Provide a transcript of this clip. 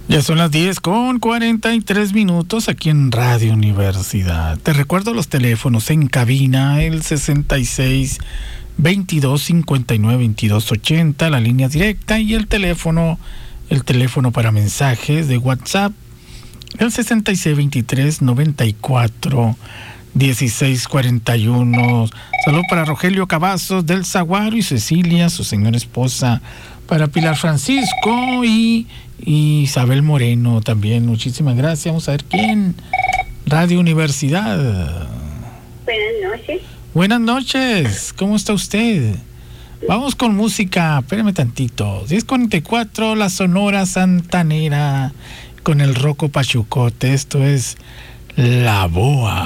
Ya son las 10:43 aquí en Radio Universidad. Te recuerdo los teléfonos en cabina, el 66 22 59 22 80, la línea directa, y el teléfono para mensajes de WhatsApp, el 66 23 94 16 41. Saludos para Rogelio Cavazos del Zaguaro y Cecilia, su señora esposa, para Pilar Francisco y Isabel Moreno también. Muchísimas gracias. Vamos a ver quién. Radio Universidad. Buenas noches. Buenas noches. ¿Cómo está usted? Vamos con música. Espérame tantito. 10:44, la Sonora Santanera con el Rocco Pachucote. Esto es La Boa.